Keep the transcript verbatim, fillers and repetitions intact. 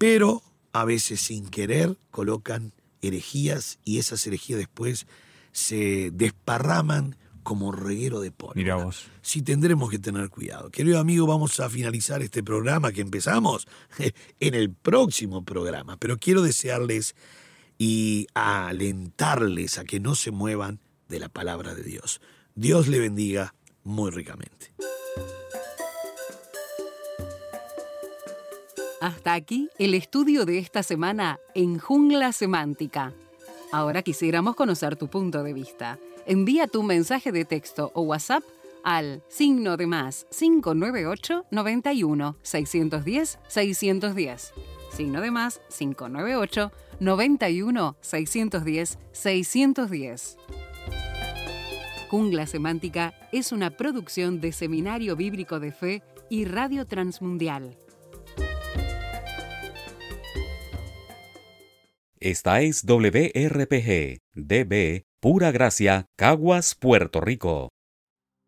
pero a veces sin querer colocan herejías y esas herejías después se desparraman como reguero de pólvora. Mira vos. Sí, tendremos que tener cuidado. Querido amigo, vamos a finalizar este programa que empezamos en el próximo programa, pero quiero desearles y alentarles a que no se muevan de la palabra de Dios. Dios le bendiga muy ricamente. Hasta aquí el estudio de esta semana en Jungla Semántica. Ahora quisiéramos conocer tu punto de vista. Envía tu mensaje de texto o WhatsApp al signo de más cinco nueve ocho, noventa y uno, seiscientos diez, seiscientos diez. Signo de más cinco nueve ocho, noventa y uno, seiscientos diez, seiscientos diez. Jungla Semántica es una producción de Seminario Bíblico de Fe y Radio Transmundial. Esta es W R P G, D B, Pura Gracia, Caguas, Puerto Rico.